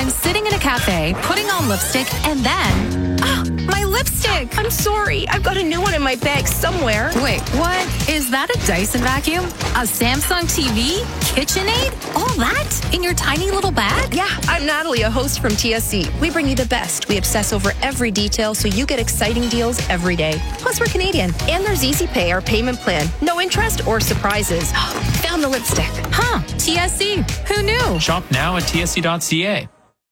I'm sitting in a cafe, putting on lipstick, and then... my lipstick! I'm sorry. I've got a new one in my bag somewhere. Wait, what? Is that a Dyson vacuum? A Samsung TV? KitchenAid? All that? In your tiny little bag? Yeah, I'm Natalie, a host from TSC. We bring you the best. We obsess over every detail so you get exciting deals every day. Plus, we're Canadian. And there's Easy Pay, our payment plan. No interest or surprises. Found the lipstick. Huh, TSC. Who knew? Shop now at tsc.ca.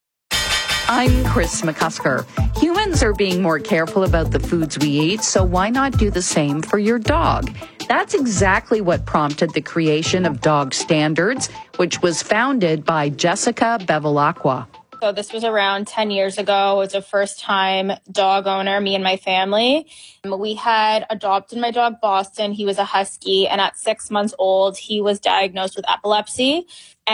I'm Chris McCusker. Humans are being more careful about the foods we eat, so why not do the same for your dog? That's exactly what prompted the creation of Dog Standards, which was founded by Jessica Bevilacqua. So this was around 10 years ago. It was a first-time dog owner, me and my family. We had adopted my dog, Boston. He was a husky, and at 6 months old, he was diagnosed with epilepsy,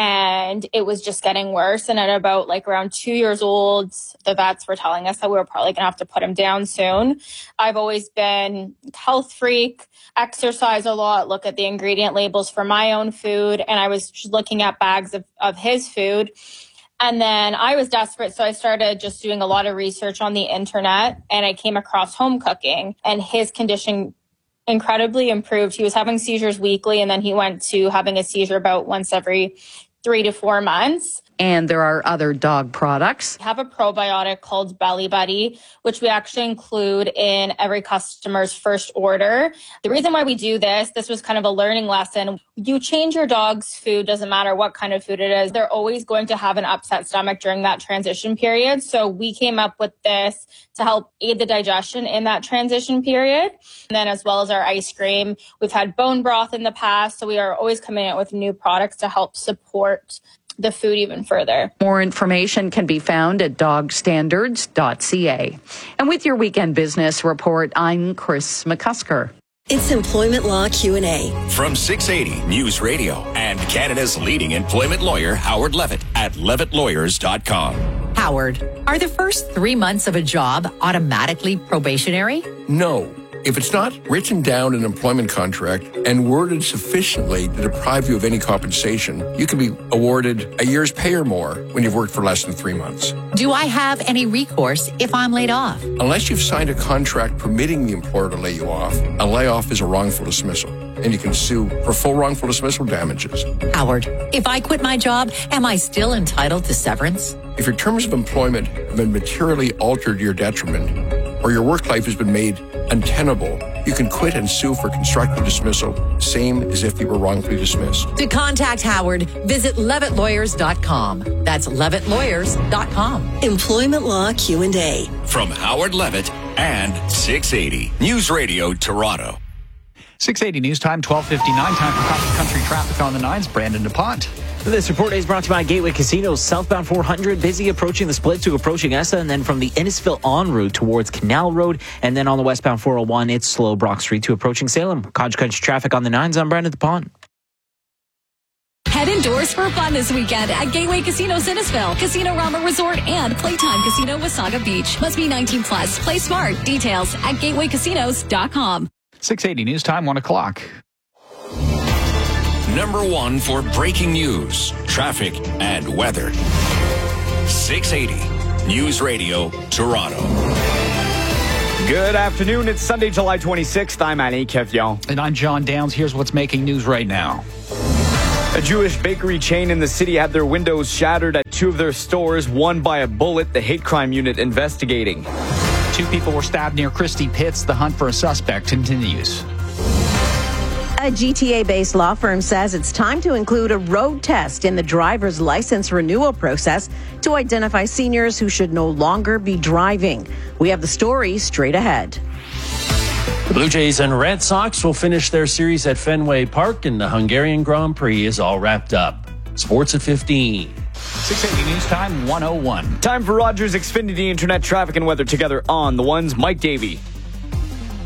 and it was just getting worse. And at about around 2 years old, the vets were telling us that we were probably going to have to put him down soon. I've always been a health freak, exercise a lot, look at the ingredient labels for my own food, and I was looking at bags of his food. And then I was desperate, so I started just doing a lot of research on the internet, and I came across home cooking, and his condition incredibly improved. He was having seizures weekly, and then he went to having a seizure about once every 3 to 4 months. And there are other dog products. We have a probiotic called Belly Buddy, which we actually include in every customer's first order. The reason why we do this was kind of a learning lesson. You change your dog's food, doesn't matter what kind of food it is. They're always going to have an upset stomach during that transition period. So we came up with this to help aid the digestion in that transition period. And then as well as our ice cream, we've had bone broth in the past. So we are always coming out with new products to help support the food even further. More information can be found at dogstandards.ca. And with your Weekend Business Report, I'm Chris McCusker. It's Employment Law Q&A. From 680 News Radio and Canada's leading employment lawyer, Howard Levitt at levittlawyers.com. Howard, are the first 3 months of a job automatically probationary? No. If it's not written down in an employment contract and worded sufficiently to deprive you of any compensation, you can be awarded a year's pay or more when you've worked for less than 3 months. Do I have any recourse if I'm laid off? Unless you've signed a contract permitting the employer to lay you off, a layoff is a wrongful dismissal, and you can sue for full wrongful dismissal damages. Howard, if I quit my job, am I still entitled to severance? If your terms of employment have been materially altered to your detriment, or your work life has been made untenable, you can quit and sue for constructive dismissal, same as if you were wrongfully dismissed. To contact Howard, visit levittlawyers.com. That's levittlawyers.com. Employment Law Q&A. From Howard Levitt and 680 News Radio Toronto. 680 News Time, 12:59. Time for country traffic on the 9s. Brandon DuPont. This report is brought to you by Gateway Casinos. Southbound 400, busy approaching the split to approaching ESSA, and then from the Innisfil en route towards Canal Road, and then on the westbound 401, it's slow Brock Street to approaching Salem. Country traffic on the 9s. I'm Brandon DuPont. Head indoors for fun this weekend at Gateway Casino Innisfil, Casino Rama Resort, and Playtime Casino Wasaga Beach. Must be 19 plus. Play smart. Details at gatewaycasinos.com. 680 News Time, 1 o'clock. Number 1 for breaking news, traffic, and weather. 680 News Radio Toronto. Good afternoon. It's Sunday, July 26th. I'm Annie Kefyon. And I'm John Downs. Here's what's making news right now. A Jewish bakery chain in the city had their windows shattered at 2 of their stores, one by a bullet. The hate crime unit investigating. 2 people were stabbed near Christie Pitts. The hunt for a suspect continues. A GTA-based law firm says it's time to include a road test in the driver's license renewal process to identify seniors who should no longer be driving. We have the story straight ahead. The Blue Jays and Red Sox will finish their series at Fenway Park, and the Hungarian Grand Prix is all wrapped up. Sports at 15. 680 News Time, 101. Time for Rogers Xfinity Internet traffic and weather together on the ones. Mike Davey.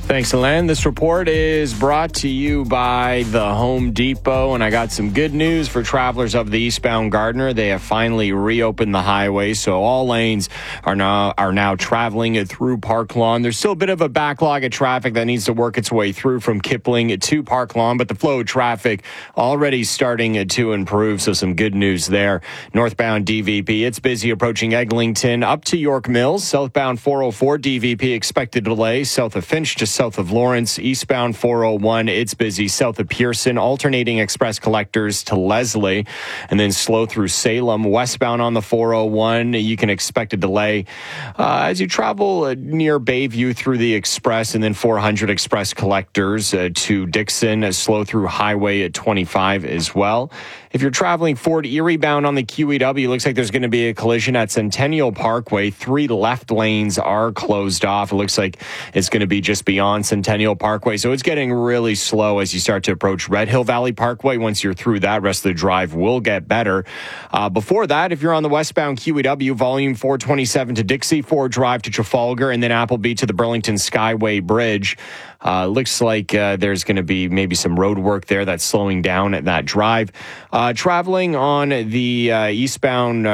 Thanks, Elaine. This report is brought to you by the Home Depot, and I got some good news for travelers of the eastbound Gardiner. They have finally reopened the highway, so all lanes are now traveling through Park Lawn. There's still a bit of a backlog of traffic that needs to work its way through from Kipling to Park Lawn, but the flow of traffic already starting to improve, so some good news there. Northbound DVP, it's busy approaching Eglinton up to York Mills. Southbound 404 DVP, expected delay south of Finch to south of Lawrence. Eastbound 401, it's busy south of Pearson, alternating express collectors to Leslie, and then slow through Salem. Westbound on the 401, you can expect a delay as you travel near Bayview through the express, and then 400 express collectors to Dixon, slow through Highway at 25 as well. If you're traveling Fort Erie bound on the QEW, looks like there's going to be a collision at Centennial Parkway. 3 left lanes are closed off. It looks like it's going to be just beyond Centennial Parkway. So it's getting really slow as you start to approach Red Hill Valley Parkway. Once you're through that, rest of the drive will get better. Before that, if you're on the westbound QEW, volume 427 to Dixie, Ford Drive to Trafalgar, and then Appleby to the Burlington Skyway Bridge. Looks like there's going to be maybe some road work there that's slowing down at that drive. Traveling on the eastbound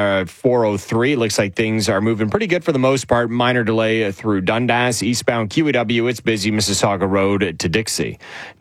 403, looks like things are moving pretty good for the most part. Minor delay through Dundas. Eastbound QEW, it's busy Mississauga Road to Dixie.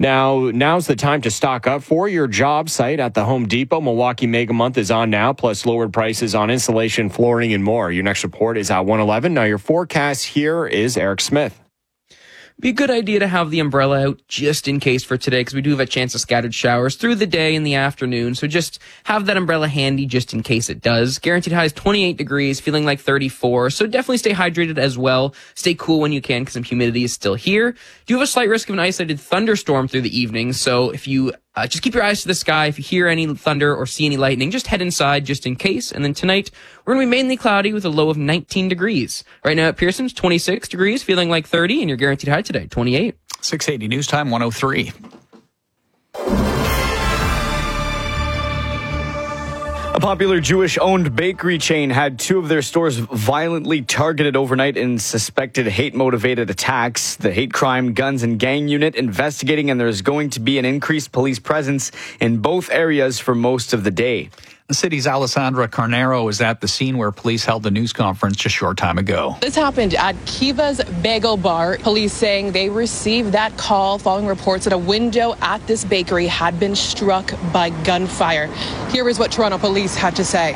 Now's the time to stock up for your job site at the Home Depot. Milwaukee Mega Month is on now, plus lowered prices on insulation, flooring, and more. Your next report is at 1:11. Now your forecast here is Eric Smith. Be a good idea to have the umbrella out just in case for today, because we do have a chance of scattered showers through the day and the afternoon. So just have that umbrella handy just in case it does. Guaranteed high is 28 degrees, feeling like 34. So definitely stay hydrated as well. Stay cool when you can because some humidity is still here. Do have a slight risk of an isolated thunderstorm through the evening. So if you just keep your eyes to the sky. If you hear any thunder or see any lightning, just head inside just in case. And then tonight, we're going to be mainly cloudy with a low of 19 degrees. Right now at Pearson's, 26 degrees, feeling like 30, and your guaranteed high today, 28. 680 News Time 103. A popular Jewish-owned bakery chain had 2 of their stores violently targeted overnight in suspected hate-motivated attacks. The hate crime, guns, and gang unit investigating, and there's going to be an increased police presence in both areas for most of the day. The city's Alessandra Carnero is at the scene where police held the news conference just a short time ago. This happened at Kiva's Bagel Bar. Police saying they received that call following reports that a window at this bakery had been struck by gunfire. Here is what Toronto police had to say.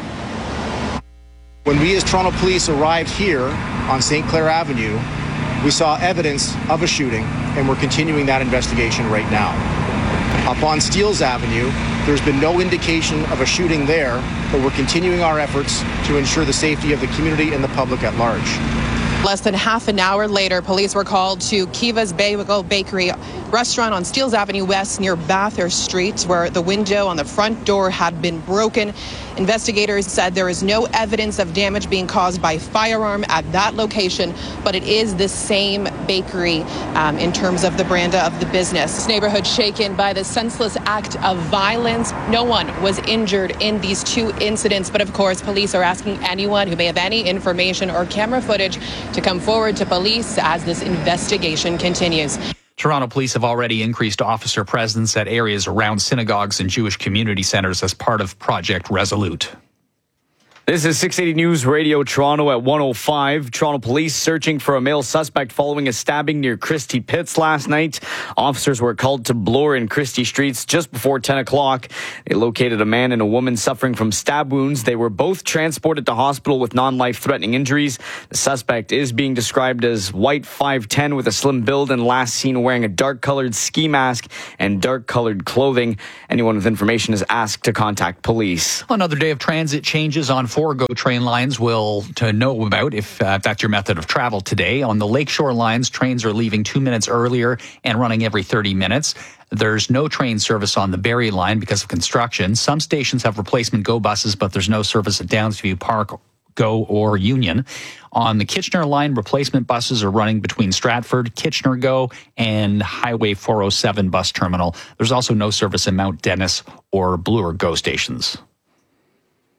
When we as Toronto police arrived here on St. Clair Avenue, we saw evidence of a shooting, and we're continuing that investigation right now. Up on Steeles Avenue, there's been no indication of a shooting there, but we're continuing our efforts to ensure the safety of the community and the public at large. Less than half an hour later, police were called to Kiva's Bagel Bakery restaurant on Steeles Avenue West near Bathurst Street, where the window on the front door had been broken. Investigators said there is no evidence of damage being caused by firearm at that location, but it is the same bakery in terms of the brand of the business. This neighborhood shaken by the senseless act of violence. No one was injured in these 2 incidents, but of course, police are asking anyone who may have any information or camera footage to come forward to police as this investigation continues. Toronto police have already increased officer presence at areas around synagogues and Jewish community centers as part of Project Resolute. This is 680 News Radio Toronto at 1:05. Toronto police searching for a male suspect following a stabbing near Christie Pitts last night. Officers were called to Bloor and Christie Streets just before 10 o'clock. They located a man and a woman suffering from stab wounds. They were both transported to hospital with non-life-threatening injuries. The suspect is being described as white 5'10" with a slim build and last seen wearing a dark-colored ski mask and dark-colored clothing. Anyone with information is asked to contact police. Another day of transit changes on 4 GO train lines to know about if that's your method of travel today. On the Lakeshore lines, trains are leaving 2 minutes earlier and running every 30 minutes. There's no train service on the Barrie line because of construction. Some stations have replacement GO buses, but there's no service at Downsview Park, GO, or Union. On the Kitchener line, replacement buses are running between Stratford, Kitchener GO, and Highway 407 bus terminal. There's also no service in Mount Dennis or Bloor GO stations.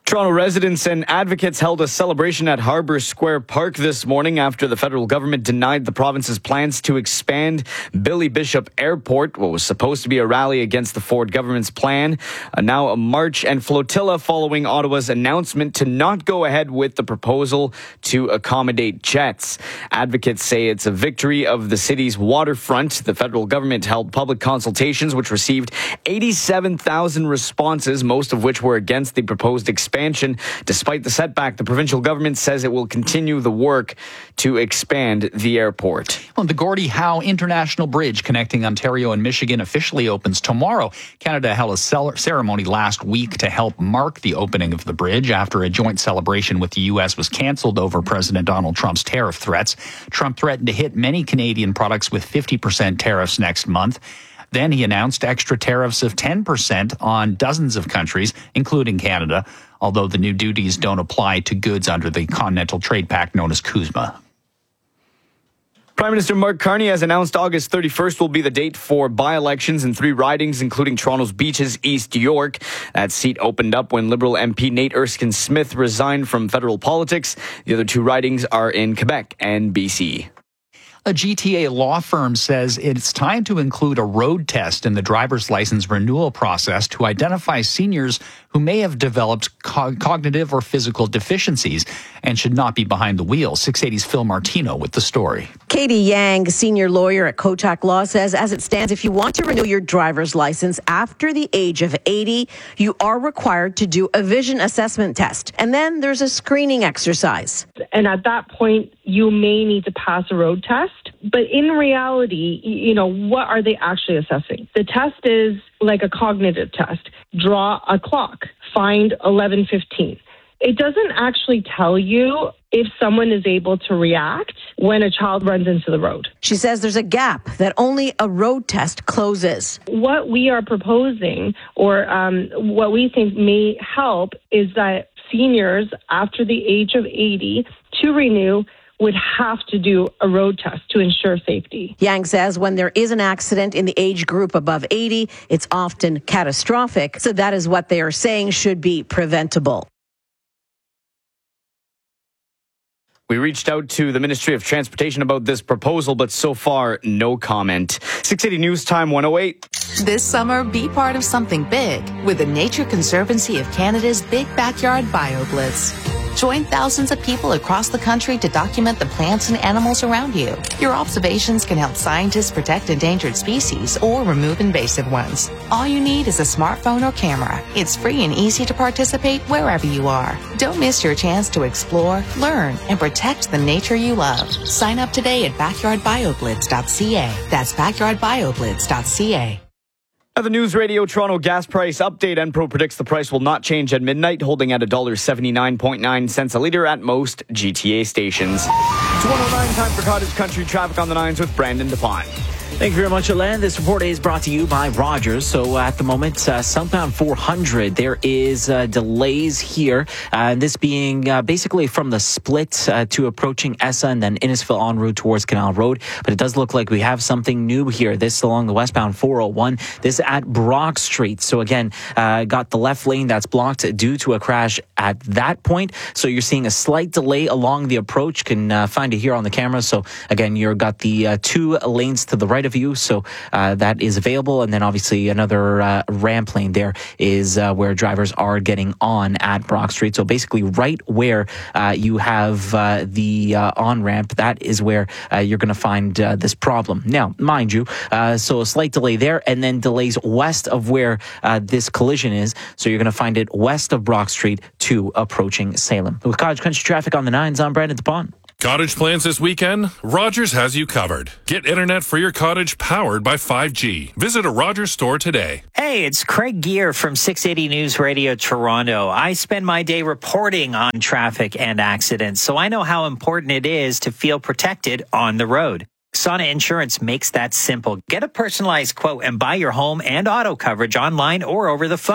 Toronto residents and advocates held a celebration at Harbour Square Park this morning after the federal government denied the province's plans to expand Billy Bishop Airport. What was supposed to be a rally against the Ford government's plan. Now a march and flotilla following Ottawa's announcement to not go ahead with the proposal to accommodate jets. Advocates say it's a victory of the city's waterfront. The federal government held public consultations which received 87,000 responses, most of which were against the proposed expansion. Despite the setback, the provincial government says it will continue the work to expand the airport. Well, the Gordie Howe International Bridge connecting Ontario and Michigan officially opens tomorrow. Canada held a ceremony last week to help mark the opening of the bridge after a joint celebration with the U.S. was canceled over President Donald Trump's tariff threats. Trump threatened to hit many Canadian products with 50% tariffs next month. Then he announced extra tariffs of 10% on dozens of countries, including Canada, although the new duties don't apply to goods under the Continental Trade Pact known as CUSMA. Prime Minister Mark Carney has announced August 31st will be the date for by-elections in 3 ridings, including Toronto's Beaches, East York. That seat opened up when Liberal MP Nate Erskine-Smith resigned from federal politics. The other 2 ridings are in Quebec and BC. A GTA law firm says it's time to include a road test in the driver's license renewal process to identify seniors who may have developed cognitive or physical deficiencies and should not be behind the wheel. 680's Phil Martino with the story. Katie Yang, senior lawyer at Kotak Law, says as it stands, if you want to renew your driver's license after the age of 80, you are required to do a vision assessment test. And then there's a screening exercise. And at that point, you may need to pass a road test. But in reality, what are they actually assessing? The test is like a cognitive test. Draw a clock. Find 11:15. It doesn't actually tell you if someone is able to react when a child runs into the road. She says there's a gap that only a road test closes. What we are proposing, or what we think may help, is that seniors after the age of 80 to renew would have to do a road test to ensure safety. Yang says when there is an accident in the age group above 80, it's often catastrophic. So that is what they are saying should be preventable. We reached out to the Ministry of Transportation about this proposal, but so far, no comment. 680 News Time 108. This summer, be part of something big with the Nature Conservancy of Canada's Big Backyard BioBlitz. Join thousands of people across the country to document the plants and animals around you. Your observations can help scientists protect endangered species or remove invasive ones. All you need is a smartphone or camera. It's free and easy to participate wherever you are. Don't miss your chance to explore, learn, and protect the nature you love. Sign up today at backyardbioblitz.ca. That's backyardbioblitz.ca. The News Radio Toronto gas price update. Enpro predicts the price will not change at midnight, holding at $1.79.9 a litre at most GTA stations. It's 109, time for Cottage Country traffic on the 9s with Brandon DePine. Thank you very much, Alain. This report is brought to you by Rogers. So at the moment, southbound 400, there is delays here. This being basically from the split to approaching Essa and then Innisfil en route towards Canal Road. But it does look like we have something new here. This along the westbound 401. This at Brock Street. So again, got the left lane that's blocked due to a crash at that point. So you're seeing a slight delay along the approach. Can find it here on the camera. So again, you've got the 2 lanes to the right of you, so that is available, and then obviously another ramp lane there is where drivers are getting on at Brock Street. So basically right where you have the on-ramp, that is where you're going to find this problem. Now, mind you, so a slight delay there, and then delays west of where this collision is, so you're going to find it west of Brock Street to approaching Salem. With Cottage Country traffic on the 9s, I'm Brandon DePon. Cottage plans this weekend? Rogers has you covered. Get internet for your cottage powered by 5G. Visit a Rogers store today. Hey, it's Craig Gear from 680 News Radio Toronto. I spend my day reporting on traffic and accidents, so I know how important it is to feel protected on the road. Sana Insurance makes that simple. Get a personalized quote and buy your home and auto coverage online or over the phone.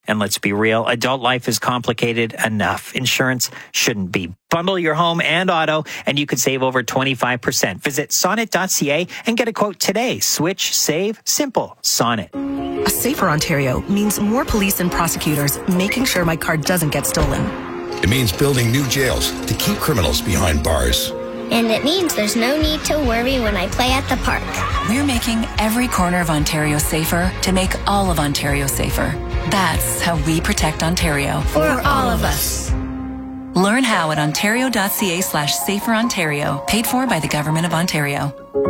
And let's be real, adult life is complicated enough. Insurance shouldn't be. Bundle your home and auto, and you could save over 25%. Visit sonnet.ca and get a quote today. Switch, save, simple. Sonnet. A safer Ontario means more police and prosecutors making sure my car doesn't get stolen. It means building new jails to keep criminals behind bars. And it means there's no need to worry when I play at the park. We're making every corner of Ontario safer to make all of Ontario safer. That's how we protect Ontario. For all of us. Learn how at ontario.ca/saferontario. Paid for by the Government of Ontario.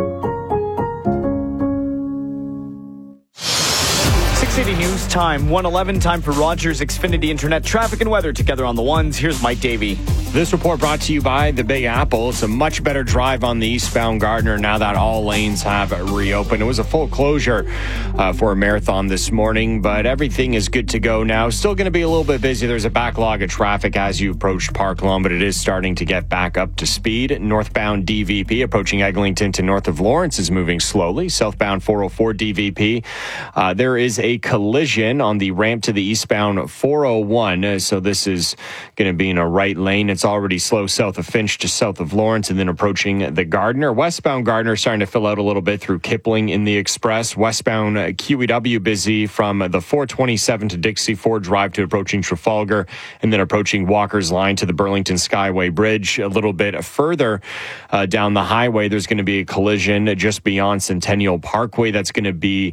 680 News Time, 1:11, time for Rogers Xfinity Internet traffic and weather together on the ones. Here's Mike Davey. This report brought to you by the Big Apple. It's a much better drive on the eastbound Gardiner now that all lanes have reopened. It was a full closure for a marathon this morning, but everything is good to go now. Still going to be a little bit busy. There's a backlog of traffic as you approach Park Lawn, but it is starting to get back up to speed. Northbound DVP approaching Eglinton to north of Lawrence is moving slowly. Southbound 404 DVP. There is a collision on the ramp to the eastbound 401. So this is going to be in a right lane. It's already slow south of Finch to south of Lawrence and then approaching the Gardiner. Westbound Gardiner starting to fill out a little bit through Kipling in the Express. Westbound QEW busy from the 427 to Dixie Ford Drive to approaching Trafalgar and then approaching Walker's Line to the Burlington Skyway Bridge. A little bit further down the highway, there's going to be a collision just beyond Centennial Parkway. That's going to be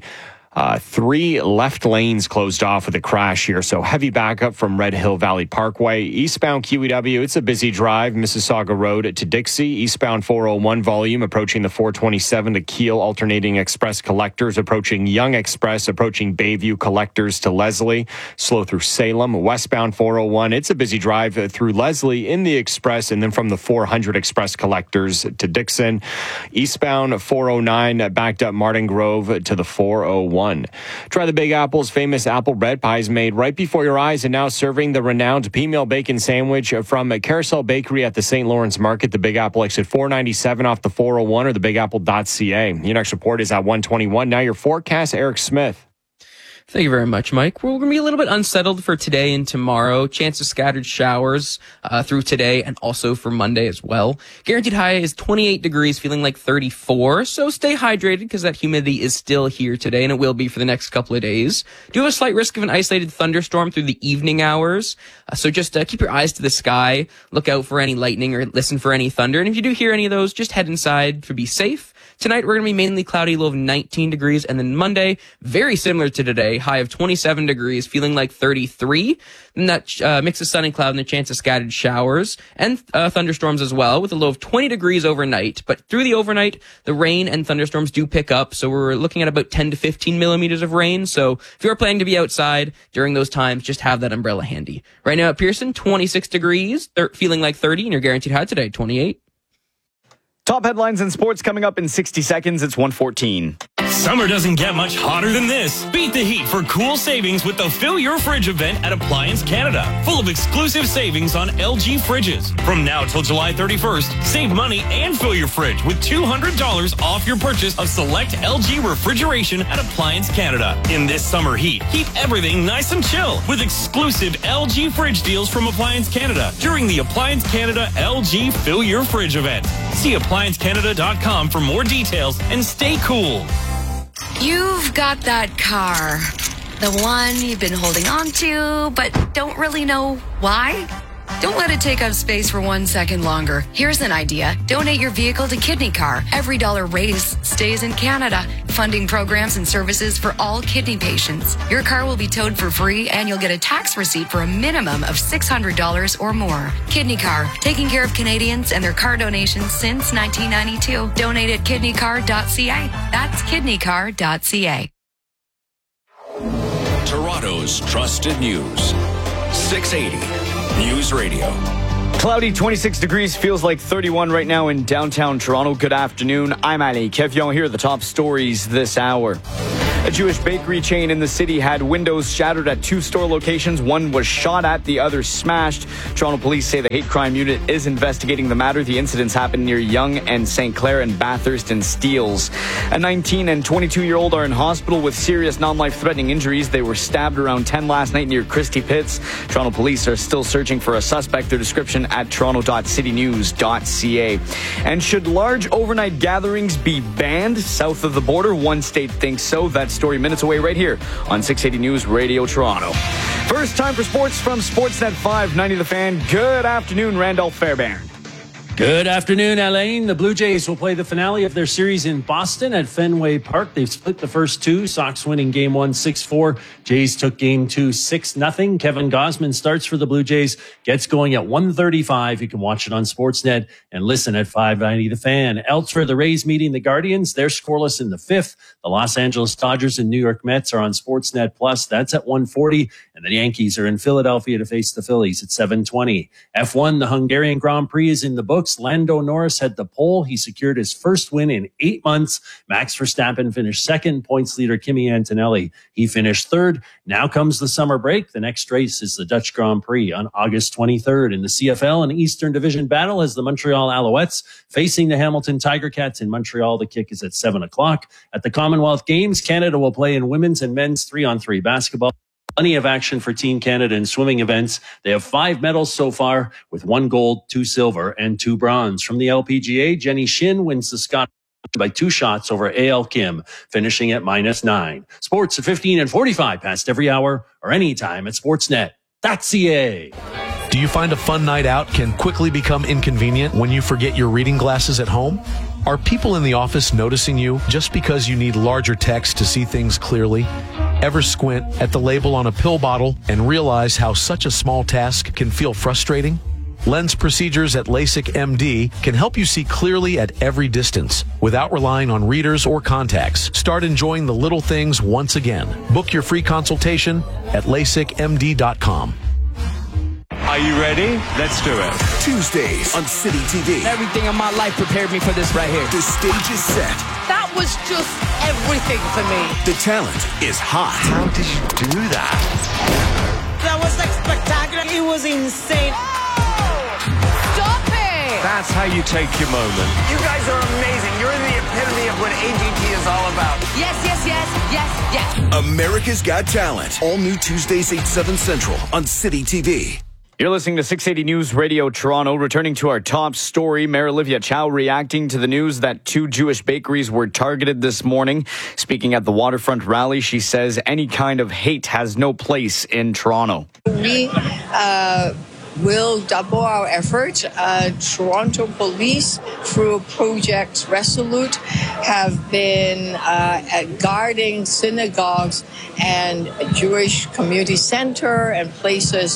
3 left lanes closed off with a crash here. So heavy backup from Red Hill Valley Parkway. Eastbound QEW, it's a busy drive. Mississauga Road to Dixie. Eastbound 401 volume approaching the 427 to Kiel alternating express collectors. Approaching Young Express. Approaching Bayview collectors to Leslie. Slow through Salem. Westbound 401, it's a busy drive through Leslie in the express and then from the 400 express collectors to Dixon. Eastbound 409 backed up Martin Grove to the 401. Try the Big Apple's famous apple bread pies made right before your eyes and now serving the renowned pea-meal bacon sandwich from Carousel Bakery at the St. Lawrence Market. The Big Apple exit 497 off the 401 or thebigapple.ca. Your next report is at 1:21. Now your forecast, Eric Smith. Thank you very much, Mike. We're going to be a little bit unsettled for today and tomorrow. Chance of scattered showers through today and also for Monday as well. Guaranteed high is 28 degrees, feeling like 34. So stay hydrated because that humidity is still here today and it will be for the next couple of days. Do have a slight risk of an isolated thunderstorm through the evening hours. So just keep your eyes to the sky. Look out for any lightning or listen for any thunder. And if you do hear any of those, just head inside to be safe. Tonight, we're going to be mainly cloudy, low of 19 degrees. And then Monday, very similar to today, high of 27 degrees, feeling like 33. And that mix of sun and cloud and the chance of scattered showers and thunderstorms as well, with a low of 20 degrees overnight. But through the overnight, the rain and thunderstorms do pick up. So we're looking at about 10 to 15 millimeters of rain. So if you're planning to be outside during those times, just have that umbrella handy. Right now at Pearson, 26 degrees, feeling like 30, and your guaranteed high today, 28. Top headlines in sports coming up in 60 seconds. It's 1:14. Summer doesn't get much hotter than this. Beat the heat for cool savings with the Fill Your Fridge event at Appliance Canada. Full of exclusive savings on LG fridges. From now till July 31st, save money and fill your fridge with $200 off your purchase of select LG refrigeration at Appliance Canada. In this summer heat, keep everything nice and chill with exclusive LG fridge deals from Appliance Canada during the Appliance Canada LG Fill Your Fridge event. See appliancecanada.com for more details and stay cool. You've got that car. The one you've been holding on to, but don't really know why? Don't let it take up space for 1 second longer. Here's an idea. Donate your vehicle to Kidney Car. Every dollar raised stays in Canada, funding programs and services for all kidney patients. Your car will be towed for free and you'll get a tax receipt for a minimum of $600 or more. Kidney Car, taking care of Canadians and their car donations since 1992. Donate at kidneycar.ca. That's kidneycar.ca. Toronto's trusted news. 680 News Radio. Cloudy, 26 degrees, feels like 31 right now in downtown Toronto. Good afternoon. I'm Ali Kevion. Here are the top stories this hour. A Jewish bakery chain in the city had windows shattered at 2 store locations. One was shot at, the other smashed. Toronto police say the hate crime unit is investigating the matter. The incidents happened near Yonge and St. Clair and Bathurst and Steeles. A 19 and 22-year-old are in hospital with serious non-life-threatening injuries. They were stabbed around 10 last night near Christie Pitts. Toronto police are still searching for a suspect. Their description at toronto.citynews.ca. And should large overnight gatherings be banned south of the border? One state thinks so. That story minutes away right here on 680 News Radio Toronto. First time for sports from Sportsnet 590 The Fan. Good afternoon, Randolph Fairbairn. Good afternoon, Alain. The Blue Jays will play the finale of their series in Boston at Fenway Park. They've split the first 2. Sox winning game 1 6-4. Jays took game 2 6-0. Kevin Gausman starts for the Blue Jays. Gets going at 1:35. You can watch it on Sportsnet and listen at 590 The Fan. Elsewhere, the Rays meeting the Guardians. They're scoreless in the 5th. The Los Angeles Dodgers and New York Mets are on Sportsnet Plus. That's at 1:40. And the Yankees are in Philadelphia to face the Phillies at 7:20. F1, the Hungarian Grand Prix is in the books. Lando Norris had the pole. He secured his first win in 8 months. Max Verstappen finished second. Points leader Kimi Antonelli, he finished third. Now comes the summer break. The next race is the Dutch Grand Prix on August 23rd. In the CFL, an Eastern Division battle as the Montreal Alouettes facing the Hamilton Tiger Cats in Montreal. The kick is at 7 o'clock. At the Commonwealth Games, Canada will play in women's and men's 3-on-3 basketball. Plenty of action for Team Canada in swimming events. They have 5 medals so far, with 1 gold, 2 silver, and 2 bronze. From the LPGA, Jenny Shin wins the Scottish by 2 shots over A.L. Kim, finishing at -9. Sports at 15 and 45 past every hour or anytime at sportsnet.ca. Do you find a fun night out can quickly become inconvenient when you forget your reading glasses at home? Are people in the office noticing you just because you need larger text to see things clearly? Ever squint at the label on a pill bottle and realize how such a small task can feel frustrating? Lens procedures at LASIK MD can help you see clearly at every distance without relying on readers or contacts. Start enjoying the little things once again. Book your free consultation at LASIKMD.com. Are you ready? Let's do it. Tuesdays on City TV. Everything in my life prepared me for this right here. The stage is set. That was just everything for me. The talent is hot. How did you do that? That was like spectacular. It was insane. Stop it! That's how you take your moment. You guys are amazing. You're the epitome of what AGT is all about. Yes, yes, yes, yes, yes. America's Got Talent. All new Tuesdays 8/7 Central on City TV. You're listening to 680 News Radio Toronto. Returning to our top story, Mayor Olivia Chow reacting to the news that 2 Jewish bakeries were targeted this morning. Speaking at the Waterfront rally, she says any kind of hate has no place in Toronto. We will double our efforts. Toronto Police, through Project Resolute, have been guarding synagogues and Jewish community center and places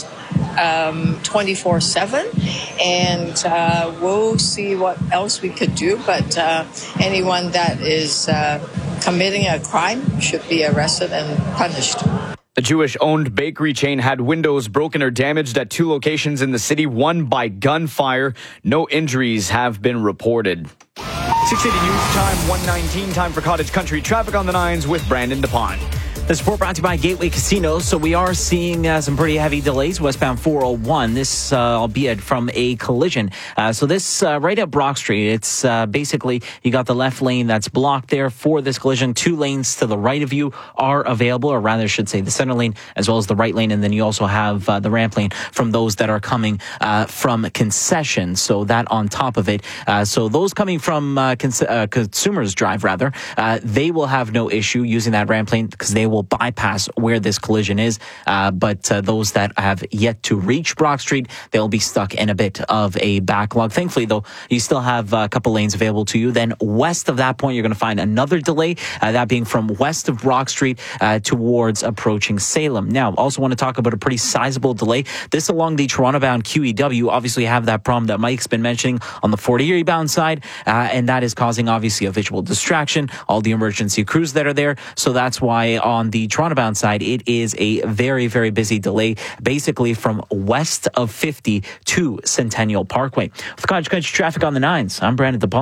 24/7, and we'll see what else we could do, but anyone that is committing a crime should be arrested and punished. The Jewish-owned bakery chain had windows broken or damaged at 2 locations in the city, one by gunfire. No injuries have been reported. 680 News Time, 1:19, time for Cottage Country traffic on the 9s with Brandon DePont. This report brought to you by Gateway Casino. So we are seeing some pretty heavy delays westbound 401. This, albeit from a collision. So this right at Brock Street, it's basically you got the left lane that's blocked there for this collision. 2 lanes to the right of you are available, or rather, I should say, the center lane as well as the right lane, and then you also have the ramp lane from those that are coming from Concession. So that on top of it. So those coming from Consumers Drive, rather, they will have no issue using that ramp lane because they will bypass where this collision is. But those that have yet to reach Brock Street, they'll be stuck in a bit of a backlog. Thankfully, though, you still have a couple lanes available to you. Then west of that point, you're going to find another delay, that being from west of Brock Street towards approaching Salem. Now, also want to talk about a pretty sizable delay. This along the Toronto-bound QEW. Obviously, you have that problem that Mike's been mentioning on the 40 Erie-bound side, and that is causing, obviously, a visual distraction. All the emergency crews that are there. So that's why on the Toronto-bound side, it is a very, very busy delay, basically from west of 50 to Centennial Parkway. With Cottage Country traffic on the 9s, I'm Brandon DePont.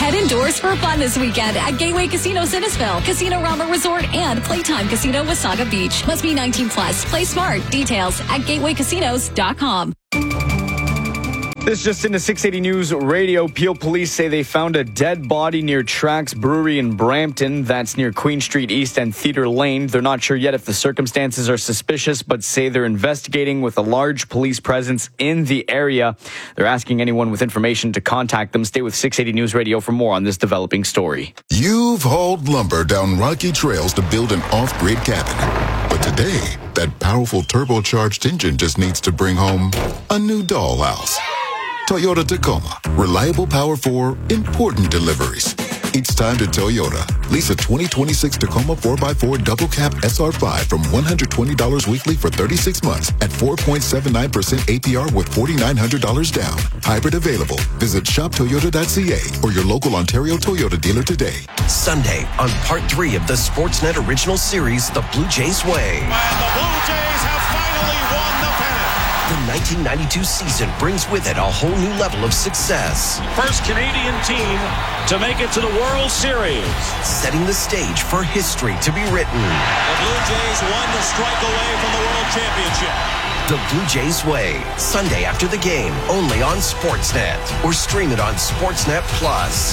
Head indoors for fun this weekend at Gateway Casino Innisfil, Casino Rama Resort, and Playtime Casino Wasaga Beach. Must be 19 plus. Play smart. Details at gatewaycasinos.com. This just into 680 News Radio. Peel police say they found a dead body near Trax Brewery in Brampton. That's near Queen Street East and Theatre Lane. They're not sure yet if the circumstances are suspicious, but say they're investigating with a large police presence in the area. They're asking anyone with information to contact them. Stay with 680 News Radio for more on this developing story. You've hauled lumber down rocky trails to build an off-grid cabin. But today, that powerful turbocharged engine just needs to bring home a new dollhouse. Toyota Tacoma. Reliable power for important deliveries. It's time to Toyota. Lease a 2026 Tacoma 4x4 double cab SR5 from $120 weekly for 36 months at 4.79% APR with $4,900 down. Hybrid available. Visit shoptoyota.ca or your local Ontario Toyota dealer today. Sunday on part 3 of the Sportsnet original series, The Blue Jays Way. And the Blue Jays have finally won the pennant. The 1992 season brings with it a whole new level of success. First Canadian team to make it to the World Series. Setting the stage for history to be written. The Blue Jays 1 to strike away from the World Championship. The Blue Jays Way, Sunday after the game, only on Sportsnet. Or stream it on Sportsnet Plus.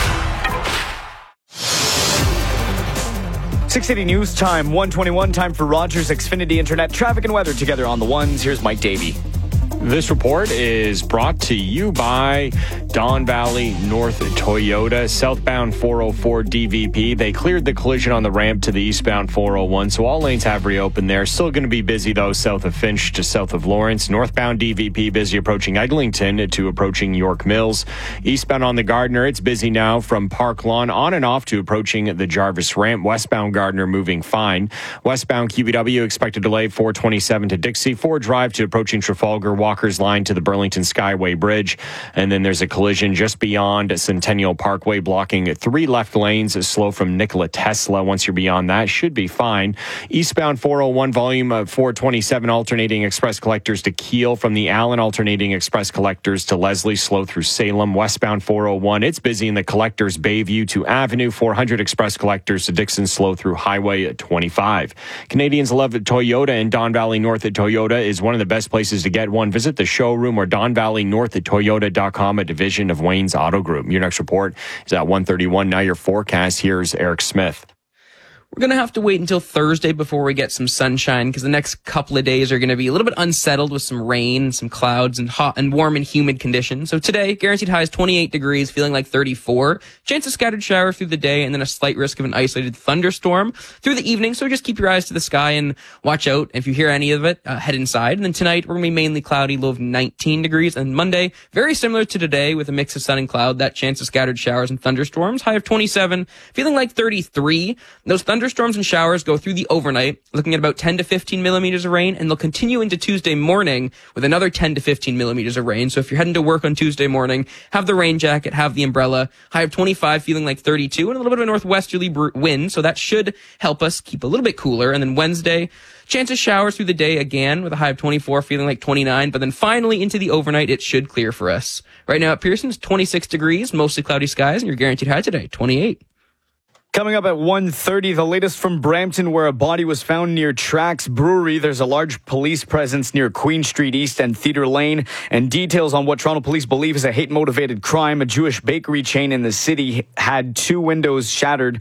680 News Time, 1:21, time for Rogers Xfinity Internet traffic and weather together on the ones. Here's Mike Davey. This report is brought to you by Don Valley North Toyota, southbound 404 DVP. They cleared the collision on the ramp to the eastbound 401, so all lanes have reopened there. Still going to be busy, though, south of Finch to south of Lawrence. Northbound DVP busy approaching Eglinton to approaching York Mills. Eastbound on the Gardner, it's busy now from Park Lawn on and off to approaching the Jarvis ramp. Westbound Gardner moving fine. Westbound QBW expected delay 427 to Dixie. 4 Drive to approaching Trafalgar. Walker's Line to the Burlington Skyway Bridge. And then there's a collision just beyond Centennial Parkway, blocking 3 left lanes, slow from Nikola Tesla. Once you're beyond that, should be fine. Eastbound 401 volume of 427 alternating express collectors to Kiel, from the Allen alternating express collectors to Leslie, slow through Salem. Westbound 401, it's busy in the collectors Bayview to Avenue. 400 express collectors to Dixon, slow through Highway 25. Canadians love Toyota, and Don Valley North at Toyota is one of the best places to get one. Visit the showroom or DonValleyNorth@Toyota.com, a division of Wayne's Auto Group. Your next report is at 1:31. Now your forecast. Here's Eric Smith. We're going to have to wait until Thursday before we get some sunshine, because the next couple of days are going to be a little bit unsettled with some rain, some clouds, and hot and warm and humid conditions. So today, guaranteed high is 28 degrees, feeling like 34. Chance of scattered showers through the day, and then a slight risk of an isolated thunderstorm through the evening. So just keep your eyes to the sky and watch out. If you hear any of it, head inside. And then tonight, we're going to be mainly cloudy, low of 19 degrees. And Monday, very similar to today with a mix of sun and cloud. That chance of scattered showers and thunderstorms, high of 27, feeling like 33. Those thunderstorms and showers go through the overnight, looking at about 10 to 15 millimeters of rain, and they'll continue into Tuesday morning with another 10 to 15 millimeters of rain. So if you're heading to work on Tuesday morning, have the rain jacket, have the umbrella. High of 25, feeling like 32, and a little bit of a northwesterly wind, so that should help us keep a little bit cooler. And then Wednesday, chance of showers through the day again with a high of 24, feeling like 29, but then finally into the overnight, it should clear for us. Right now at Pearson, it's 26 degrees, mostly cloudy skies, and your guaranteed high today, 28. Coming up at 1:30, the latest from Brampton, where a body was found near Trax Brewery. There's a large police presence near Queen Street East and Theatre Lane. And details on what Toronto police believe is a hate-motivated crime. A Jewish bakery chain in the city had windows shattered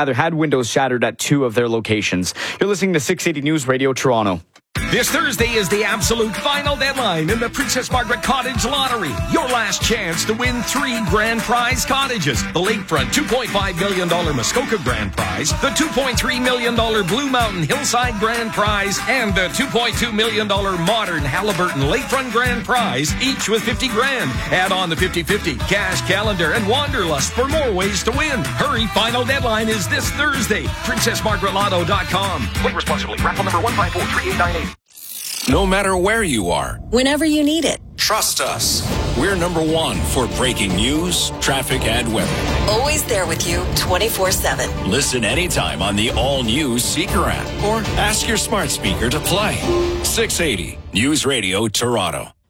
at 2 of their locations. You're listening to 680 News Radio Toronto. This Thursday is the absolute final deadline in the Princess Margaret Cottage Lottery. Your last chance to win 3 grand prize cottages. The lakefront $2.5 million Muskoka grand prize, the $2.3 million Blue Mountain Hillside grand prize, and the $2.2 million Modern Halliburton Lakefront grand prize, each with 50 grand. Add on the 50-50 cash calendar and Wanderlust for more ways to win. Hurry, final deadline is this Thursday. PrincessMargaretLotto.com. Play responsibly. Raffle number 1543898. No matter where you are, Whenever you need it. trust us. We're number 1 for breaking news, traffic, and weather. Always there with you 24/7. Listen anytime on the all-new Seeker app or ask your smart speaker to play. 680 News Radio Toronto.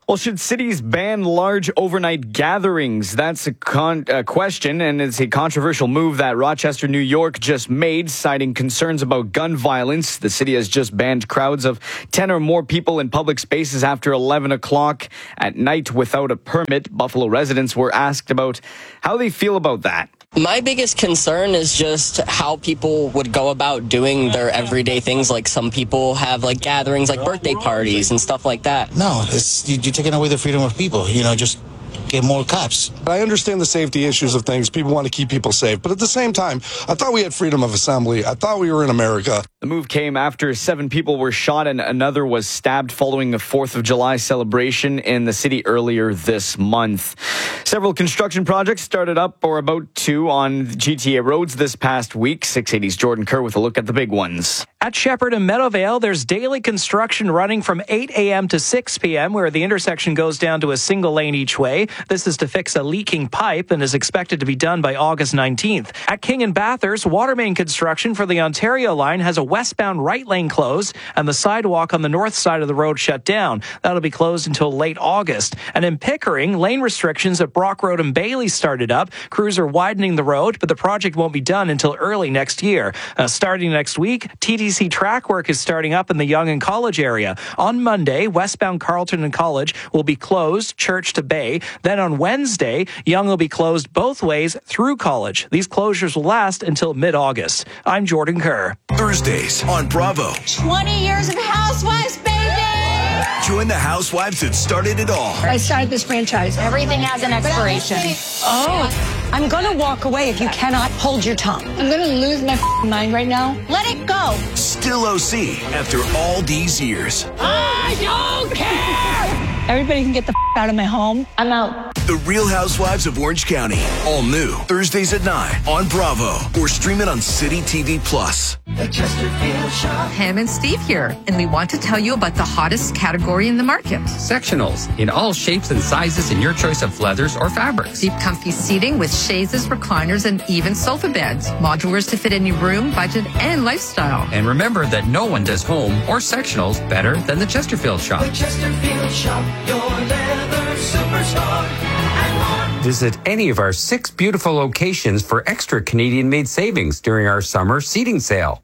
Well, should cities ban large overnight gatherings? That's a question, and it's a controversial move that Rochester, New York just made, citing concerns about gun violence. The city has just banned crowds of 10 or more people in public spaces after 11 o'clock at night without a permit. Buffalo residents were asked about how they feel about that. My biggest concern is just how people would go about doing their everyday things. Like some people have like gatherings, like birthday parties and stuff like that. No, you're taking away the freedom of people. Just get more cops. I understand the safety issues of things. People want to keep people safe. But at the same time, I thought we had freedom of assembly. I thought we were in America. The move came after 7 people were shot and another was stabbed following a 4th of July celebration in the city earlier this month. Several construction projects started up or about to on GTA roads this past week. 680's Jordan Kerr with a look at the big ones. At Shepherd and Meadowvale, there's daily construction running from 8 a.m. to 6 p.m., where the intersection goes down to a single lane each way. This is to fix a leaking pipe and is expected to be done by August 19th. At King and Bathurst, water main construction for the Ontario line has a westbound right lane closed and the sidewalk on the north side of the road shut down. That'll be closed until late August. And in Pickering, lane restrictions at Brock Road and Bailey started up. Crews are widening the road, but the project won't be done until early next year. Starting next week, TTC track work is starting up in the Yonge and College area. On Monday, westbound Carleton and College will be closed, Church to Bay. Then on Wednesday, Yonge will be closed both ways through College. These closures will last until mid-August. I'm Jordan Kerr. Thursdays on Bravo. 20 years of Housewives, baby! Join the housewives that started it all. I started this franchise. Everything has an expiration. Oh, I'm going to walk away if you cannot hold your tongue. I'm going to lose my mind right now. Let it go. Still OC after all these years. I don't care! Everybody can get the out of my home. I'm out. The Real Housewives of Orange County. All new. Thursdays at 9 on Bravo. Or stream it on City TV Plus. The Chesterfield Show. Pam and Steve here, and we want to tell you about the hottest category in the market. Sectionals in all shapes and sizes in your choice of leathers or fabrics. Deep comfy seating with chaises, recliners, and even sofa beds. Modulars to fit any room, budget, and lifestyle. And remember that no one does home or sectionals better than the Chesterfield Shop. The Chesterfield Shop, your leather superstar. Visit any of our 6 beautiful locations for extra Canadian-made savings during our summer seating sale.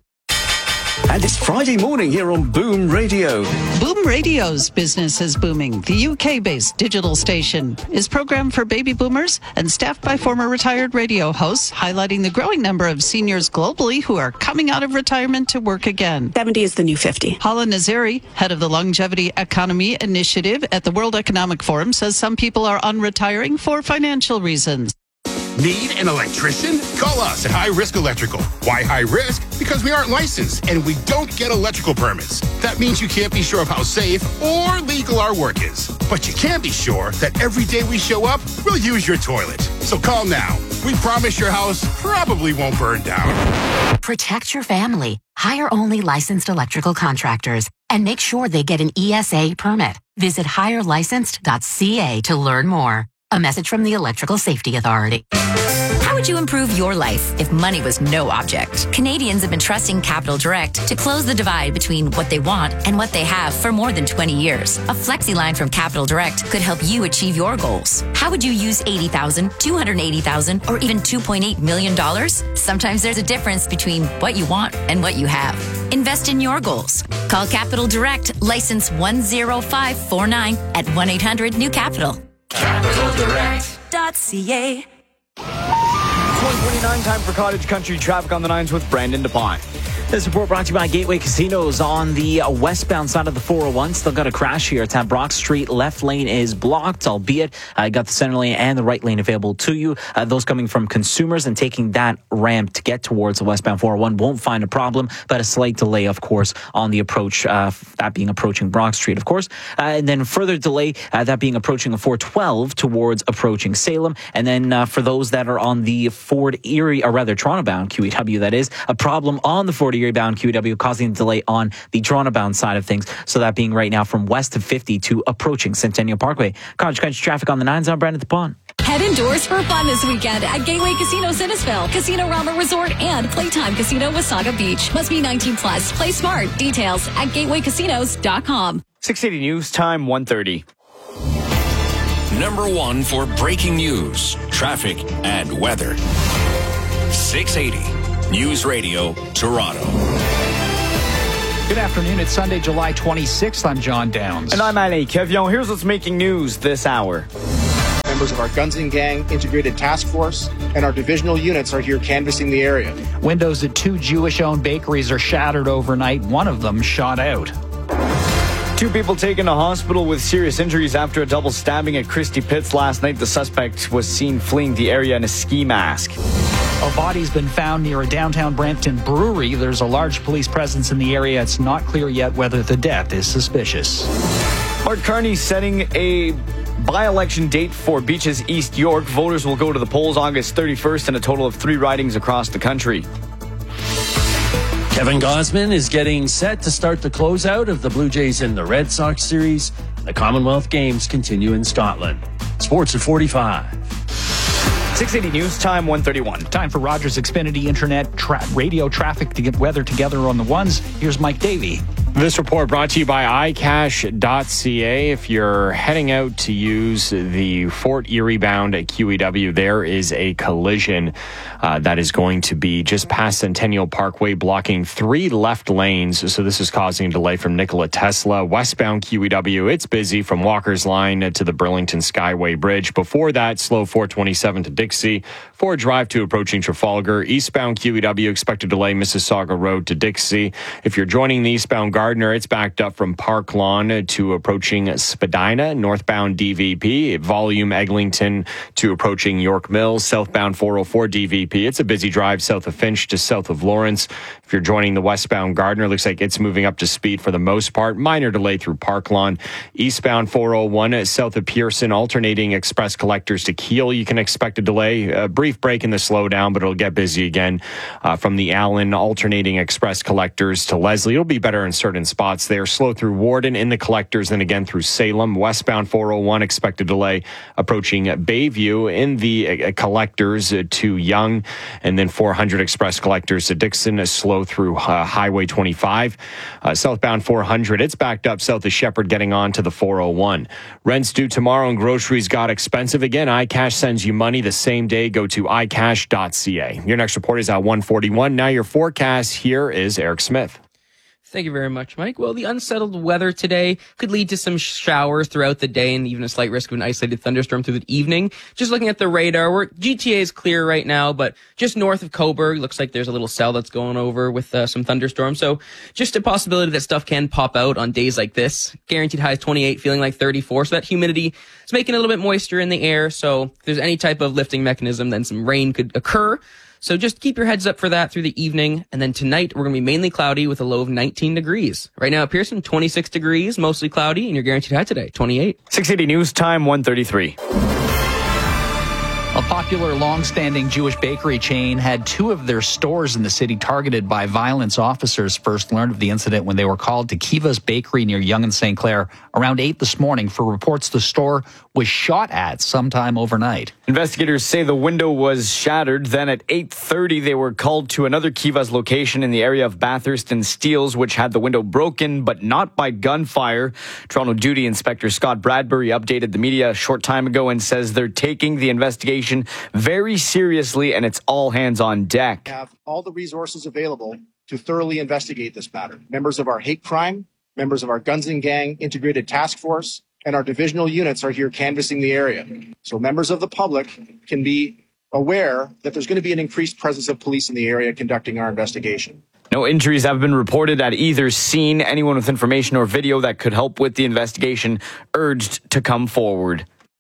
And it's Friday morning here on Boom Radio. Boom Radio's Business is Booming, the UK-based digital station, is programmed for baby boomers and staffed by former retired radio hosts, highlighting the growing number of seniors globally who are coming out of retirement to work again. 70 is the new 50. Hala Nazari, head of the Longevity Economy Initiative at the World Economic Forum, says some people are unretiring for financial reasons. Need an electrician? Call us at High Risk Electrical. Why high risk? Because we aren't licensed and we don't get electrical permits. That means you can't be sure of how safe or legal our work is. But you can be sure that every day we show up, we'll use your toilet. So call now. We promise your house probably won't burn down. Protect your family. Hire only licensed electrical contractors and make sure they get an ESA permit. Visit hirelicensed.ca to learn more. A message from the Electrical Safety Authority. How would you improve your life if money was no object? Canadians have been trusting Capital Direct to close the divide between what they want and what they have for more than 20 years. A FlexiLine from Capital Direct could help you achieve your goals. How would you use $80,000, $280,000, or even $2.8 million? Sometimes there's a difference between what you want and what you have. Invest in your goals. Call Capital Direct, license 10549 at 1-800-NEW-CAPITAL. CapitalDirect.ca. 1:29, time for Cottage Country traffic on the 9s with Brandon DePont. This report brought to you by Gateway Casinos on the westbound side of the 401. Still got a crash here. It's at Brock Street. Left lane is blocked, albeit got the center lane and the right lane available to you. Those coming from consumers and taking that ramp to get towards the westbound 401 won't find a problem, but a slight delay, of course, on the approach, that being approaching Brock Street, of course. And then further delay, that being approaching a 412 towards approaching Salem. And then for those that are on the Fort Erie, or rather Toronto-bound QEW, that is, a problem on the Fort Erie-bound QEW causing a delay on the Toronto-bound side of things. So that being right now from west of 50 to approaching Centennial Parkway. Cottage Country traffic on the 9s. I'm Brandon DePont. Head indoors for fun this weekend at Gateway Casino Cinnisville, Casino Rama Resort, and Playtime Casino Wasaga Beach. Must be 19 plus. Play smart. Details at gatewaycasinos.com. 680 News Time 1:30. #1 for breaking news, traffic, and weather. 680 News Radio, Toronto. Good afternoon. It's Sunday, July 26th. I'm John Downs. And I'm Annie Kevion. Here's what's making news this hour. Members of our Guns and Gang Integrated Task Force and our divisional units are here canvassing the area. Windows at 2 Jewish-owned bakeries are shattered overnight. One of them shot out. 2 people taken to hospital with serious injuries after a double stabbing at Christie Pitts last night. The suspect was seen fleeing the area in a ski mask. A body's been found near a downtown Brampton brewery. There's a large police presence in the area. It's not clear yet whether the death is suspicious. Mark Carney setting a by-election date for Beaches East York. Voters will go to the polls August 31st in a total of 3 ridings across the country. Kevin Gausman is getting set to start the closeout of the Blue Jays and the Red Sox series. The Commonwealth Games continue in Scotland. Sports at 45. 680 News Time, 1:31. Time for Rogers Xfinity Internet radio traffic to get weather together on the ones. Here's Mike Davey. This report brought to you by iCash.ca. If you're heading out to use the Fort Erie bound at QEW, there is a collision that is going to be just past Centennial Parkway, blocking 3 left lanes. So this is causing a delay from Nikola Tesla. Westbound QEW, it's busy from Walker's Line to the Burlington Skyway Bridge. Before that, slow 427 to Dixie. Ford Drive to approaching Trafalgar. Eastbound QEW, expected delay Mississauga Road to Dixie. If you're joining the eastbound Gardner, it's backed up from Park Lawn to approaching Spadina. Northbound DVP, volume Eglinton to approaching York Mills. Southbound 404 DVP, it's a busy drive south of Finch to south of Lawrence. If you're joining the westbound Gardner, looks like it's moving up to speed for the most part. Minor delay through Park Lawn. Eastbound 401 south of Pearson, alternating express collectors to Keele. You can expect a delay, a brief break in the slowdown, but it'll get busy again from the Allen, alternating express collectors to Leslie. It'll be better in certain spots there. Slow through Warden in the collectors, then again through Salem. Westbound 401, expected delay approaching Bayview in the collectors to Young, and then 400 express collectors to Dixon. A slow through Highway 25. Southbound 400, it's backed up south of Shepherd getting on to the 401. Rent's due tomorrow and groceries got expensive again. iCash sends you money the same day. Go to iCash.ca. Your next report is at 1:41. Now your forecast. Here is Eric Smith. Thank you very much, Mike. Well, the unsettled weather today could lead to some showers throughout the day and even a slight risk of an isolated thunderstorm through the evening. Just looking at the radar, GTA is clear right now, but just north of Coburg, looks like there's a little cell that's going over with some thunderstorms. So just a possibility that stuff can pop out on days like this. Guaranteed highs 28, feeling like 34. So that humidity is making a little bit moisture in the air. So if there's any type of lifting mechanism, then some rain could occur. So just keep your heads up for that through the evening. And then tonight, we're going to be mainly cloudy with a low of 19 degrees. Right now at Pearson, 26 degrees, mostly cloudy, and your guaranteed high today, 28. 680 News Time, 1:33. A popular long-standing Jewish bakery chain had 2 of their stores in the city targeted by violence. Officers first learned of the incident when they were called to Kiva's Bakery near Yonge and St. Clair around 8 this morning for reports the store was shot at sometime overnight. Investigators say the window was shattered. Then at 8:30, they were called to another Kiva's location in the area of Bathurst and Steeles, which had the window broken, but not by gunfire. Toronto Duty Inspector Scott Bradbury updated the media a short time ago and says they're taking the investigation very seriously and it's all hands on deck. We have all the resources available to thoroughly investigate this matter. Members of our hate crime, members of our Guns and Gang Integrated Task Force, and our divisional units are here canvassing the area. So members of the public can be aware that there's going to be an increased presence of police in the area conducting our investigation. No injuries have been reported at either scene. Anyone with information or video that could help with the investigation urged to come forward.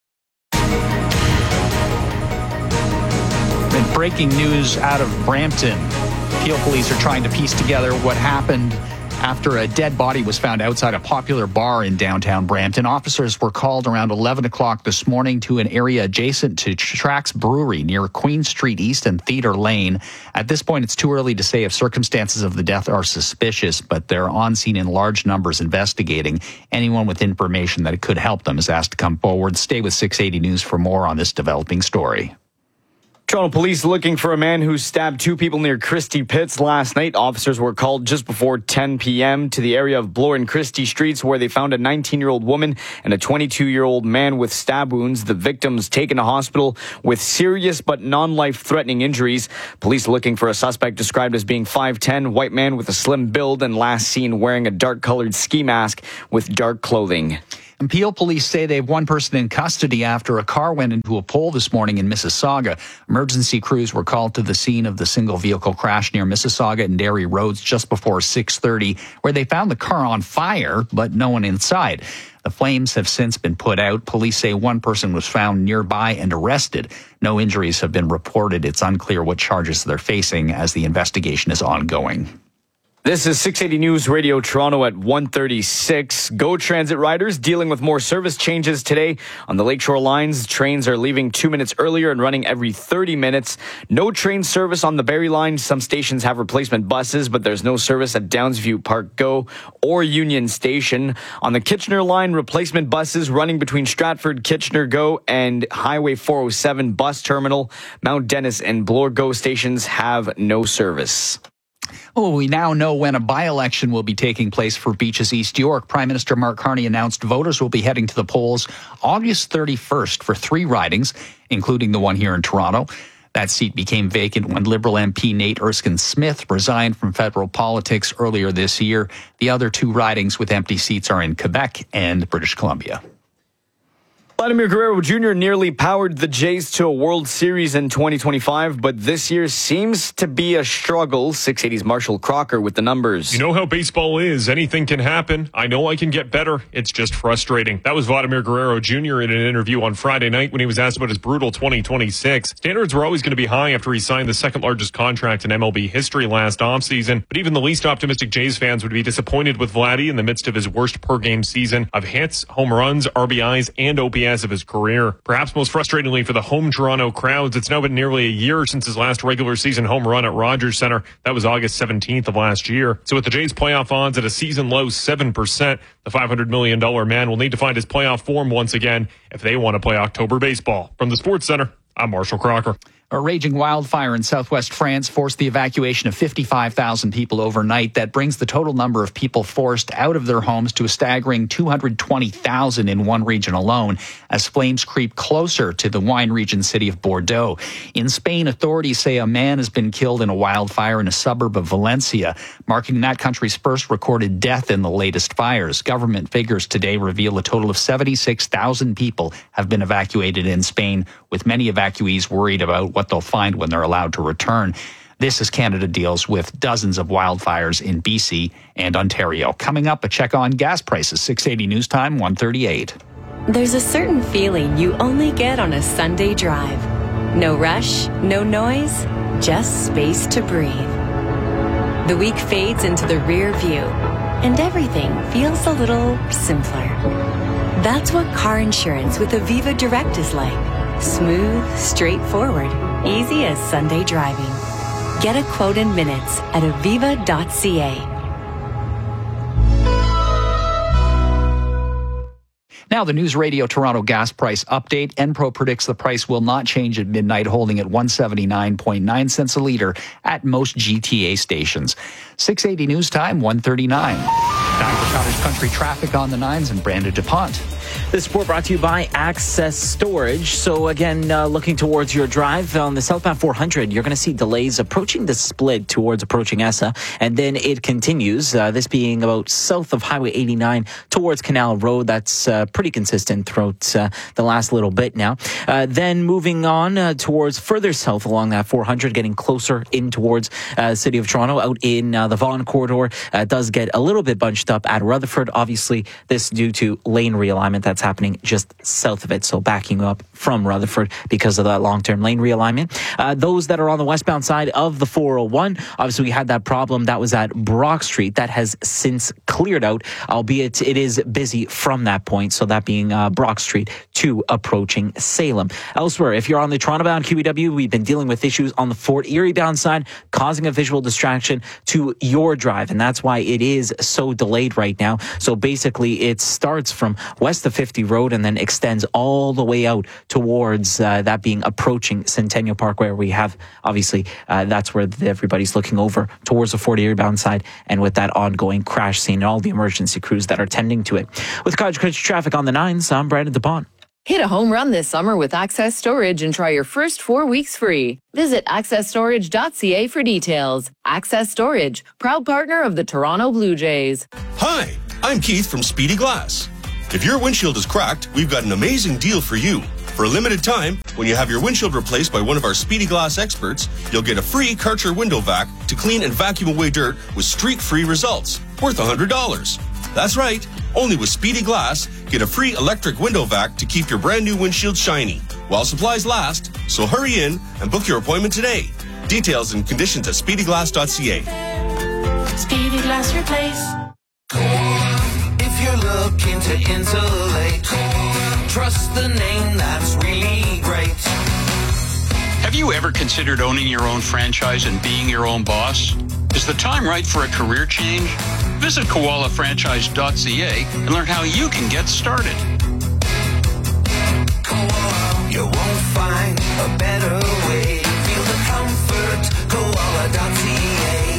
And breaking news out of Brampton. Peel police are trying to piece together what happened after a dead body was found outside a popular bar in downtown Brampton. Officers were called around 11 o'clock this morning to an area adjacent to Trax Brewery near Queen Street East and Theater Lane. At this point, it's too early to say if circumstances of the death are suspicious, but they're on scene in large numbers investigating. Anyone with information that could help them is asked to come forward. Stay with 680 News for more on this developing story. Toronto police looking for a man who stabbed two people near Christie Pitts last night. Officers were called just before 10 p.m. to the area of Bloor and Christie Streets, where they found a 19-year-old woman and a 22-year-old man with stab wounds. The victims taken to hospital with serious but non-life-threatening injuries. Police looking for a suspect described as being 5'10", white man with a slim build, and last seen wearing a dark-colored ski mask with dark clothing. And Peel police say they have one person in custody after a car went into a pole this morning in Mississauga. Emergency crews were called to the scene of the single vehicle crash near Mississauga and Derry Roads just before 6:30, where they found the car on fire, but no one inside. The flames have since been put out. Police say one person was found nearby and arrested. No injuries have been reported. It's unclear what charges they're facing as the investigation is ongoing. This is 680 News Radio Toronto at 1:36. GO Transit riders dealing with more service changes today. On the Lakeshore lines, trains are leaving 2 minutes earlier and running every 30 minutes. No train service on the Barrie line. Some stations have replacement buses, but there's no service at Downsview Park GO or Union Station. On the Kitchener line, replacement buses running between Stratford, Kitchener GO and Highway 407 bus terminal. Mount Dennis and Bloor GO stations have no service. Well, we now know when a by-election will be taking place for Beaches East York. Prime Minister Mark Carney announced voters will be heading to the polls August 31st for 3 ridings, including the one here in Toronto. That seat became vacant when Liberal MP Nate Erskine-Smith resigned from federal politics earlier this year. The other 2 ridings with empty seats are in Quebec and British Columbia. Vladimir Guerrero Jr. nearly powered the Jays to a World Series in 2025, but this year seems to be a struggle. 680's Marshall Crocker with the numbers. You know how baseball is. Anything can happen. I know I can get better. It's just frustrating. That was Vladimir Guerrero Jr. in an interview on Friday night when he was asked about his brutal 2026. Standards were always going to be high after he signed the second largest contract in MLB history last offseason, but even the least optimistic Jays fans would be disappointed with Vladdy in the midst of his worst per-game season of hits, home runs, RBIs, and OPS of his career. Perhaps most frustratingly for the home Toronto crowds, it's now been nearly a year since his last regular season home run at Rogers Centre. That was August 17th of last year. So with the Jays playoff odds at a season low 7%, the $500 million man will need to find his playoff form once again if they want to play October baseball. From the Sports Center, I'm Marshall Crocker. A raging wildfire in southwest France forced the evacuation of 55,000 people overnight. That brings the total number of people forced out of their homes to a staggering 220,000 in one region alone, as flames creep closer to the wine region city of Bordeaux. In Spain, authorities say a man has been killed in a wildfire in a suburb of Valencia, marking that country's first recorded death in the latest fires. Government figures today reveal a total of 76,000 people have been evacuated in Spain, with many evacuees worried about what they'll find when they're allowed to return. This as Canada deals with dozens of wildfires in BC and Ontario. Coming up, a check on gas prices. 680 News Time, 138. There's a certain feeling you only get on a Sunday drive. No rush, no noise, just space to breathe. The week fades into the rear view, and everything feels a little simpler. That's what car insurance with Aviva Direct is like. Smooth, straightforward, easy as Sunday driving. Get a quote in minutes at aviva.ca. Now, the News Radio Toronto gas price update. Enpro predicts the price will not change at midnight, holding at 179.9 cents a litre at most GTA stations. 680 News Time, 139. Time for Cottage Country traffic on the 9s and Brandon DuPont. This report brought to you by Access Storage. So again, looking towards your drive on the southbound 400, you're going to see delays approaching the split towards approaching ESSA, and then it continues, this being about south of Highway 89 towards Canal Road. That's pretty consistent throughout the last little bit now. Then moving on towards further south along that 400, getting closer in towards the City of Toronto, out in the Vaughan corridor, does get a little bit bunched up at Rutherford. Obviously, this due to lane realignment that's happening just south of it, so backing up from Rutherford because of that long-term lane realignment. Those that are on the westbound side of the 401, obviously we had that problem that was at Brock Street. That has since cleared out, albeit it is busy from that point, so that being Brock Street to approaching Salem. Elsewhere, if you're on the Toronto-bound QEW, we've been dealing with issues on the Fort Erie-bound side, causing a visual distraction to your drive, and that's why it is so delayed right now. So basically, it starts from west of 50 50 Road and then extends all the way out towards that being approaching Centennial Park, where we have, obviously, that's where everybody's looking over towards the 40 eastbound side, and with that ongoing crash scene and all the emergency crews that are tending to it. With Cottage Country Traffic on the 9s, I'm Brandon DePont. Hit a home run this summer with Access Storage and try your first 4 weeks free. Visit accessstorage.ca for details. Access Storage, proud partner of the Toronto Blue Jays. Hi, I'm Keith from Speedy Glass. If your windshield is cracked, we've got an amazing deal for you. For a limited time, when you have your windshield replaced by one of our Speedy Glass experts, you'll get a free Karcher window vac to clean and vacuum away dirt with streak-free results, worth $100. That's right. Only with Speedy Glass, get a free electric window vac to keep your brand new windshield shiny while supplies last. So hurry in and book your appointment today. Details and conditions at speedyglass.ca. Speedy Glass Replace. If you're looking to insulate, trust the name that's really great. Have you ever considered owning your own franchise and being your own boss? Is the time right for a career change? Visit koalafranchise.ca and learn how you can get started. Koala, you won't find a better way. Feel the comfort, koala.ca.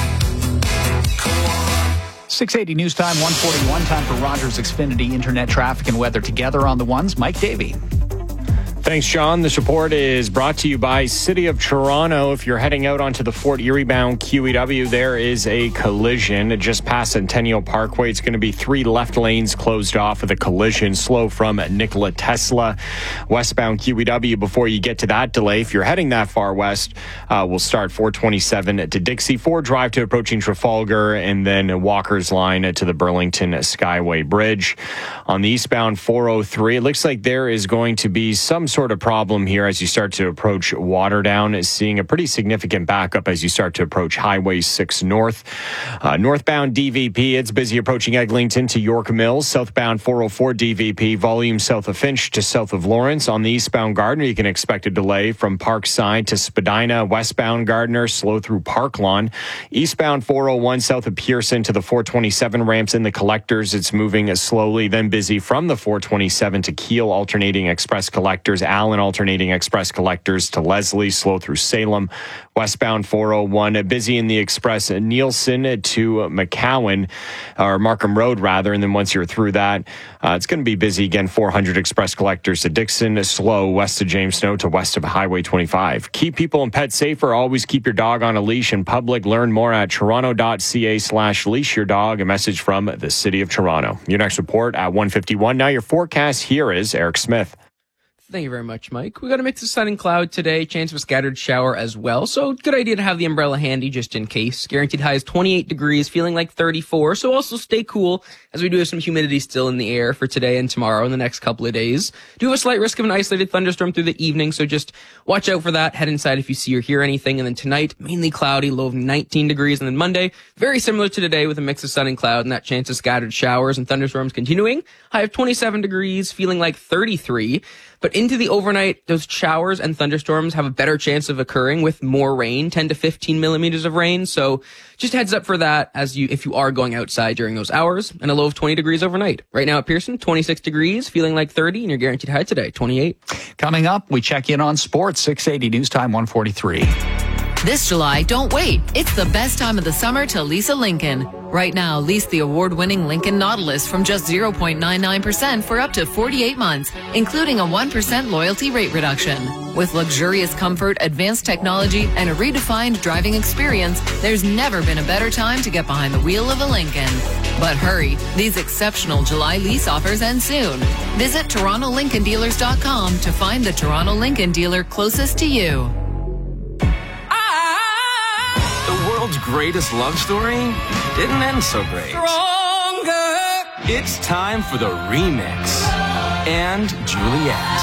680 News Time, 1:41. Time for Rogers Xfinity Internet Traffic and Weather together on the ones. Mike Davey. Thanks, John. This report is brought to you by City of Toronto. If you're heading out onto the Fort Erie bound QEW, there is a collision just past Centennial Parkway. It's going to be 3 left lanes closed off with a collision. Slow from Nikola Tesla. Westbound QEW, before you get to that delay, if you're heading that far west, we'll start 427 to Dixie, 4 drive to approaching Trafalgar, and then Walker's Line to the Burlington Skyway Bridge. On the eastbound 403, it looks like there is going to be some sort of problem here as you start to approach Waterdown, is seeing a pretty significant backup as you start to approach Highway 6 North. Northbound DVP, it's busy approaching Eglinton to York Mills. Southbound 404 DVP, volume south of Finch to south of Lawrence. On the eastbound Gardner, you can expect a delay from Parkside to Spadina. Westbound Gardner, slow through Park Lawn. Eastbound 401 south of Pearson to the 427 ramps in the collectors. It's moving slowly, then busy from the 427 to Keele alternating express collectors. Allen alternating express collectors to Leslie, slow through Salem. Westbound 401, busy in the express Nielsen to McCowan, or Markham Road rather, and then once you're through that, it's going to be busy again. 400 express collectors to Dixon, slow west of James Snow to west of Highway 25. Keep people and pets safer. Always keep your dog on a leash in public. Learn more at toronto.ca/leash your dog. A message from the City of Toronto. Your next report at 1:51. Now your forecast here is Eric Smith. Thank you very much, Mike. We got a mix of sun and cloud today, chance of a scattered shower as well. So good idea to have the umbrella handy just in case. Guaranteed high is 28 degrees, feeling like 34. So also stay cool as we do have some humidity still in the air for today and tomorrow and the next couple of days. Do have a slight risk of an isolated thunderstorm through the evening. So just watch out for that. Head inside if you see or hear anything. And then tonight, mainly cloudy, low of 19 degrees. And then Monday, very similar to today with a mix of sun and cloud and that chance of scattered showers and thunderstorms continuing. High of 27 degrees, feeling like 33. But into the overnight, those showers and thunderstorms have a better chance of occurring with more rain, 10 to 15 millimeters of rain. So just heads up for that if you are going outside during those hours, and a low of 20 degrees overnight. Right now at Pearson, 26 degrees, feeling like 30, and your guaranteed high today, 28. Coming up, we check in on sports, 680 News Time, 1:43. This July, don't wait. It's the best time of the summer to lease a Lincoln. Right now, lease the award-winning Lincoln Nautilus from just 0.99% for up to 48 months, including a 1% loyalty rate reduction. With luxurious comfort, advanced technology, and a redefined driving experience, there's never been a better time to get behind the wheel of a Lincoln. But hurry, these exceptional July lease offers end soon. Visit TorontoLincolnDealers.com to find the Toronto Lincoln dealer closest to you. World's greatest love story didn't end so great. Stronger. It's time for the remix. And Juliet.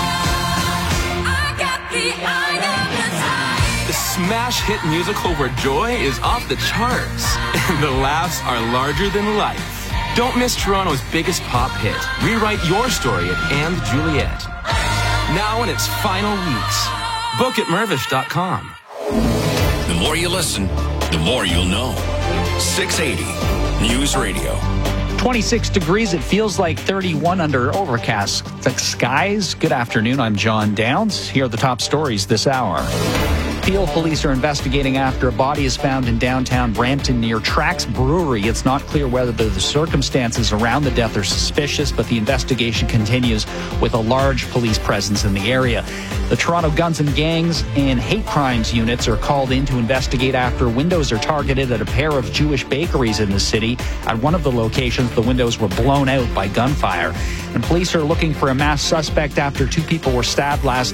I got the eye of the time. The smash hit musical where joy is off the charts and the laughs are larger than life. Don't miss Toronto's biggest pop hit. Rewrite your story at And Juliet. Now in its final weeks. Book at Mirvish.com. The more you listen, the more you'll know. 680 News Radio. 26 degrees. It feels like 31 under overcast skies. Good afternoon. I'm John Downs. Here are the top stories this hour. Peel police are investigating after a body is found in downtown Brampton near Trax Brewery. It's not clear whether the circumstances around the death are suspicious, but the investigation continues with a large police presence in the area. The Toronto Guns and Gangs and Hate Crimes units are called in to investigate after windows are targeted at a pair of Jewish bakeries in the city. At one of the locations, the windows were blown out by gunfire. And police are looking for a masked suspect after two people were stabbed last